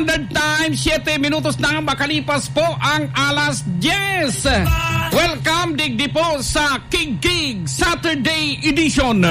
Standard Time, 7 minutos na makalipas po ang alas 10. Welcome digdi po sa Kig Saturday Edition.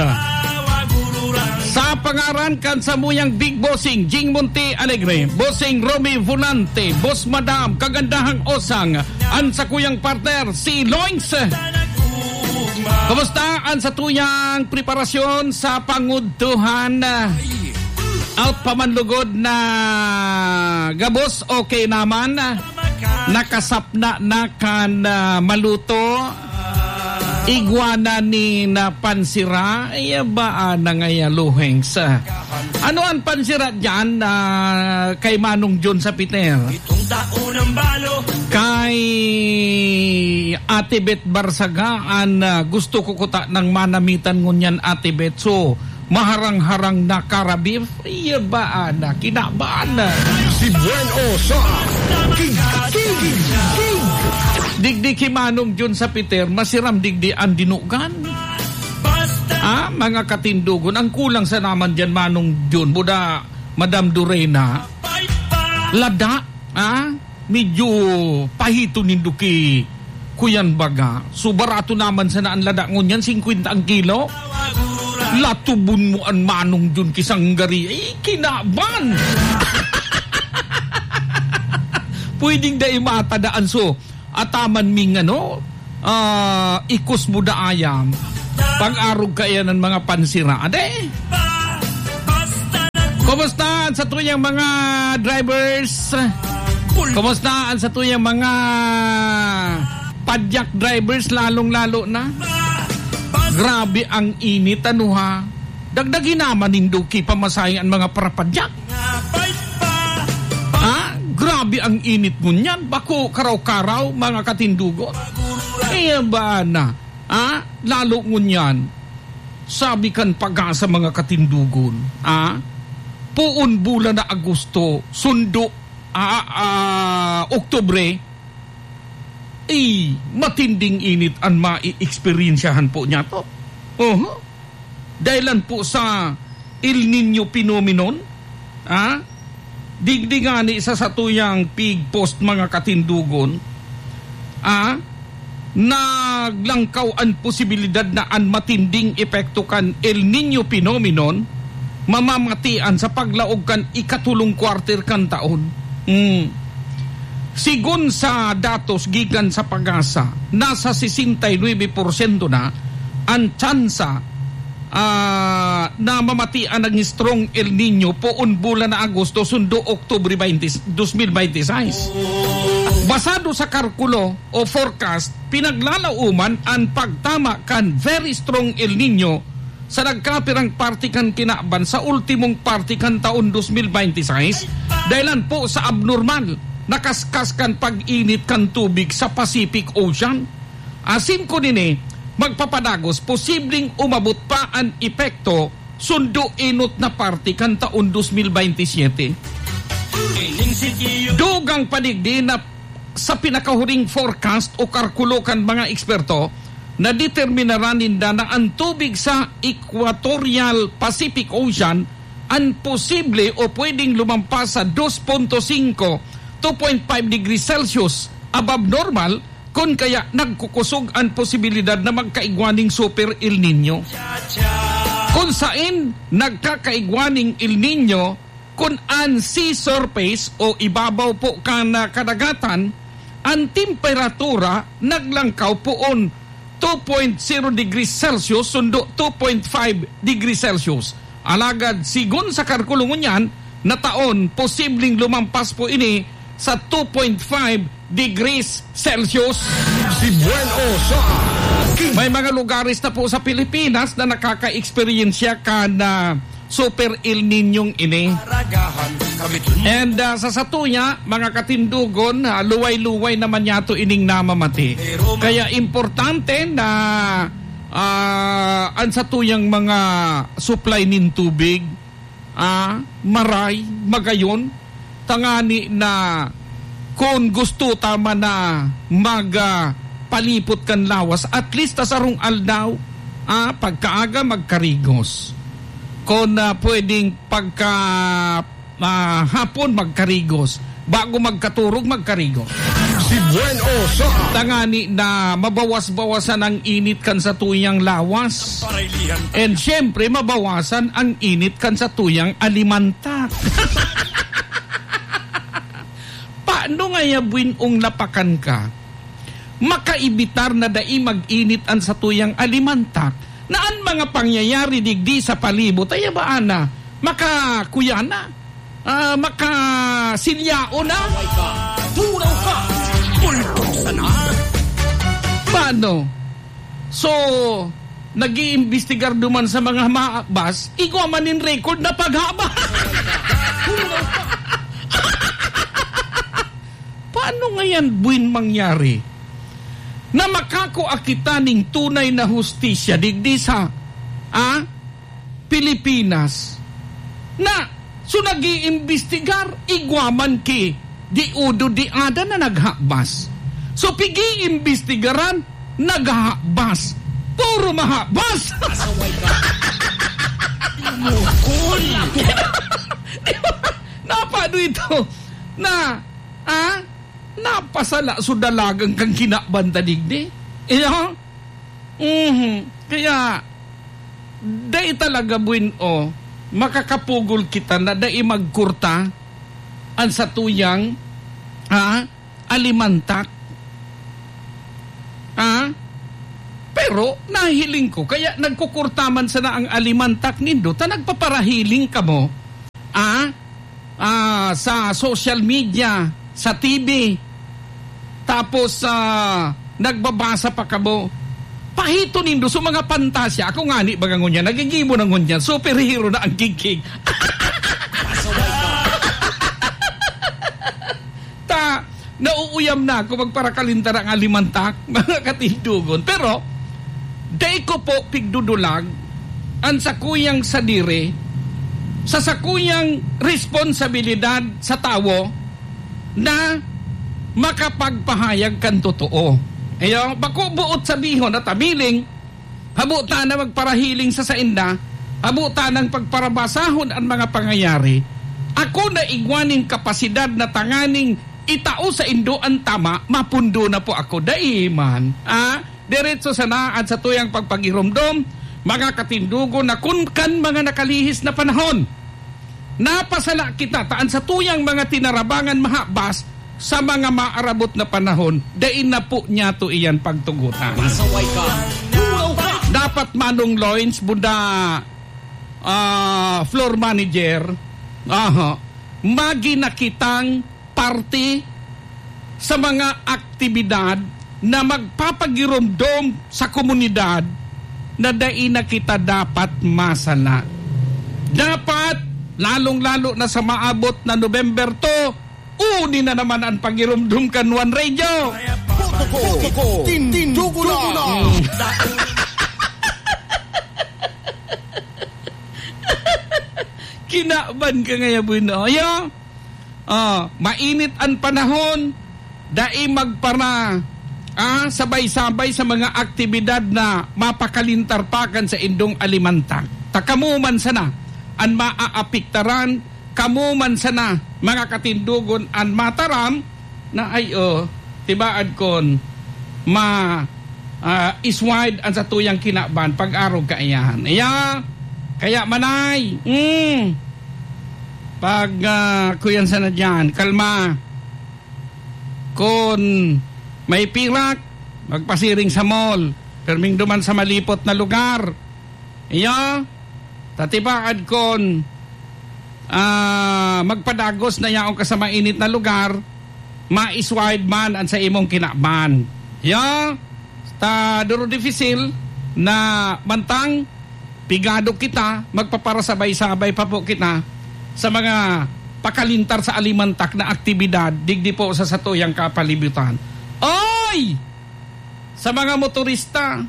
Sa pangaran kan sa muyang Big Bossing Jing Monte Alegre, Bossing Romy Volante, Boss Madam Kagandahang Osang, an sa kuyang partner si Loins. Kumusta ang sa tuyang preparasyon sa pangudtuhan? Out pamanlugod na gabos, okay naman. Nakasapna na kan maluto. Iguana ni na pansira. Iya ba na ngaya luheng sa ano ang pansira dyan kay Manong John sa Peter? Kay Ate Bet Barsaga an gusto ko kuta ng manamitan ngunyan Ate Bet. So maharang-harang na karabif. Iya ba na kinabaan na si Bueno sa King digdi kay Manong John sa Peter, masiram digdi ang dinugan. Mga katindugon. Ang kulang sa naman dyan, Manong John, buda Madam Dorena. Lada, medyo pahito ninduki kuyan baga. So barato naman sa naan lada ngunyan, 50 ang kilo. Latubun mo ang Manong John kisang gari. Kinaban! Pwedeng da imatadaan so ataman ming ikus mo da ayam pag-arog kaya ng mga pansira. Ade kumusta sa tuyang mga drivers? Kumusta sa tuyang mga padyak drivers? Lalong-lalo na grabe ang init ha. Dagdagin naman induki pamasayan ang mga parapadyak. Grabe ang init mo niyan. Bako karaw-karaw, mga katindugo. Kaya ba na? Lalo mo niyan. Sabi kan pag-asa mga katindugon. Puun bulan na Agosto, sundo, Oktubre, matinding init ang ma-experiensyahan po niya to. Dahilan po sa El Nino phenomenon, digdigani sa satuyang pig post mga katindugon, naglangkaw ang posibilidad na ang matinding epekto kan El Nino phenomenon mamamatian sa paglaog kan ikatulong quarter kan taon. Sigun sa datos gikan sa pag-asa, nasa 69% na ang tsansa na mamatian ng strong El Nino poon bulan na Agosto sundo Oktubre 2026. Basado sa kalkulo o forecast, pinaglalauman ang pagtama kan very strong El Nino sa nagkapirang partikan kinaban sa ultimong partikan taon 2026 dahilan po sa abnormal nakaskas kan pag-init kan tubig sa Pacific Ocean. Asin ko nini magpapadagos, posibleng umabot pa ang epekto sundo inot na party kan taon 2027. Dugang padigdi na sa pinakahuring forecast o kalkulo kan mga eksperto na determinaran ninda na ang tubig sa Equatorial Pacific Ocean ang posible o pwedeng lumampas sa 2.5 degrees Celsius above normal kung kaya nagkukusog ang posibilidad na magkaigwaning super El Nino. Kung saan nagkakaigwaning El Nino kung ang sea surface o ibabaw po ka na kadagatan, ang temperatura naglangkaw poon 2.0 degrees Celsius sundo 2.5 degrees Celsius. Alagad sigun sa kalkulungan yan na taon, posibleng lumampas po ini sa 2.5 degrees Celsius. Si Bueno sa may mga lugares na po sa Pilipinas na nakaka-experiensya ka na super El Niñong ini. And sa satunya, mga katindugon, luway-luway naman yato ining namamati. Kaya importante na ang satuyang mga supply nin tubig, maray, magayon, tangani na kung gusto tama na magpalipot kan lawas, at least tasarong aldaw, pagkaaga magkarigos. Kung pwedeng pagka hapon magkarigos. Bago magkaturog, magkarigos. Si Buen Oso. Tangani na mabawas-bawasan ang init kan sa tuyang lawas. And syempre, mabawasan ang init kan sa tuyang alimantak. Paano nga buinong napakan ka? Makaibitar na dai mag-init an sa tuyang alimantak na ang mga pangyayari digdi sa palibot ay ba ana? Makakuya na? Makasilyao na? Tulaw ka! Pultok sana! Paano? So, nag-iimbestigar duman sa mga maabas, igwamanin record na paghaba. Paano nga yan buwin mangyari? Na makakuakitaning tunay na hustisya digdi sa Pilipinas na so nag-iimbestigar igwaman ki di udo di ada na naghabas. So pigi-imbestigaran naghahakbas. Puro mahabas. Mukul! Napano ito? Napasala so dalagang kang kinabanta digdi. Kaya dai talaga buin makakapugol kita na dai magkurta ang sa tuyang alimantak. Pero nahiling ko kaya nagkukurtaman sana ang alimantak nindo ta nagpaparahiling ka mo sa social media, sa TV, tapos nagbabasa pa ka mo. Pahito nindo so mga pantasya. Ako nga ni bagangon niya, nagigibo ng ngunyan, superhero na ang kikig. Nauuyam na ako magparakalintar ang alimantak, mga katindugon. Pero, day ko po pigdudulag ang sakuyang sadire, sa sakuyang responsibilidad sa tawo na makapagpahayag kan totoo. Ayo, bako buot sabihon at amiling, habuta na magparahiling sa sainda, habuta ng pagparabasahon ang mga pangyayari. Ako na igwaning kapasidad na tanganing itao sa indo ang tama, mapundo na po ako daiman. Diretso sa naan sa tuyang pagpagiromdom, mga katindugo na kunkan mga nakalihis na panahon. Napasala kita taan sa tuyang mga tinarabangan mahabas sa mga maarabot na panahon, dain na po niya to iyan pagtugutan. Pasaway ka! Tulaw ka! Dapat Manong Loins, Buda floor manager, maginakitang parte sa mga aktibidad na magpapagiromdom sa komunidad na dain na kita dapat masala. Dapat, lalong-lalo na sa maabot na November 2, uni na naman ang pagiromdom Kanwan Radio. Puto tindugo na. Kinaban ka ngayon, Buno. Mainit ang panahon, dai magpara sabay-sabay sa mga aktibidad na mapakalintarpakan sa indong alimantak. Takamuman sana, ang maaapiktaran, kamuman sana, mga katindugon, ang mataram, na tibaad kon, iswide ang sa tuyang kinaban, pag-araw kaayahan. Kaya manay, pag kuyan sana dyan, kalma, kon may pirak, magpasiring sa mall, perming duman sa malipot na lugar. Tatibaad kon, magpadagos na yaong kasama init na lugar, maiswide man ang sa imong kinaban. Duro difficile na mantang, pigado kita, magpaparasabay-sabay pa po kita sa mga pakalintar sa alimantak na aktibidad, digdi po sa satuyang kapalibutan. Oy! Sa mga motorista,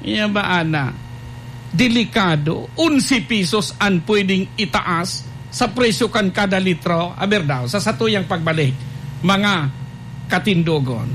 delikado, 11 pesos ang pwedeng itaas sa presyo kan kada litro, daw, sa satuyang pagbalik, mga katindugon.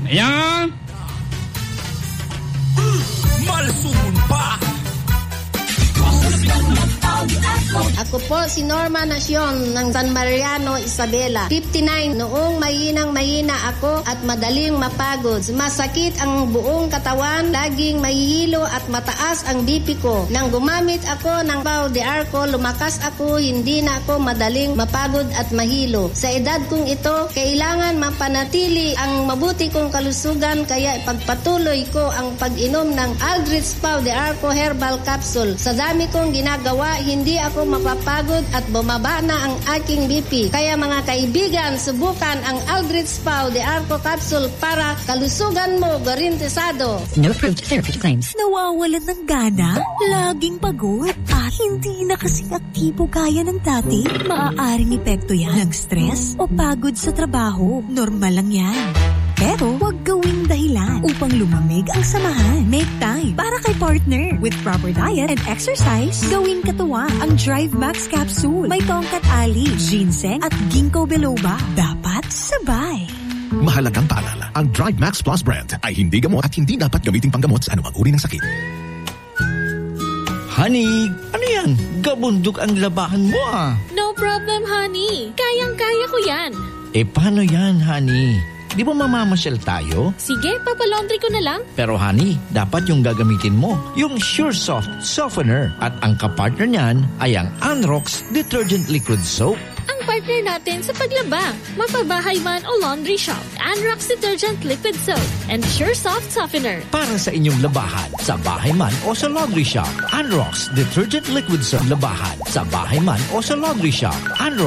Malsumun pa! Ako po si Norma Nacion ng San Mariano, Isabela. 59. Noong mahina ako at madaling mapagod. Masakit ang buong katawan, laging mahihilo at mataas ang BP ko. Nang gumamit ako ng Pau de Arco, lumakas ako, hindi na ako madaling mapagod at mahilo. Sa edad kong ito, kailangan mapanatili ang mabuti kong kalusugan, kaya ipagpatuloy ko ang pag-inom ng Aldrich Pau de Arco Herbal Capsule. Sa dami kong ginagawa, hindi ako mapapagod at bumaba na ang aking BP. Kaya mga kaibigan, subukan ang Aldrich Pau de Arco Capsule para kalusugan mo garantisado. No approved therapy claims. Nawawalan ng gana, laging pagod, at hindi na kasing aktibo gaya ng dati. Maaaring epekto yan ng stress o pagod sa trabaho. Normal lang yan. Pero huwag gawing dahilan upang lumamig ang samahan. Make time para kay partner. With proper diet and exercise, gawing katuwa ang Drive Max Capsule. May tongkat ali, ginseng at ginkgo biloba. Dapat sabay. Mahalagang paalala, ang Drive Max Plus brand ay hindi gamot at hindi dapat gamitin panggamot sa anumang uri ng sakit. Honey, ano yan? Gabundok ang labahan mo ah. No problem, honey. Kayang-kaya ko yan. Paano yan, honey? Di ba mamamasyal tayo? Sige, papalaundry ko na lang. Pero honey, dapat yung gagamitin mo, yung Sure Soft Softener. At ang kapartner niyan ay ang Anrox Detergent Liquid Soap. Ang partner natin sa paglaba, mapabahay man o laundry shop, Anrox Detergent Liquid Soap and Sure Soft Softener. Para sa inyong labahan, sa bahay man o sa laundry shop, Anrox Detergent Liquid Soap. Labahan, sa bahay man o sa laundry shop, Anrox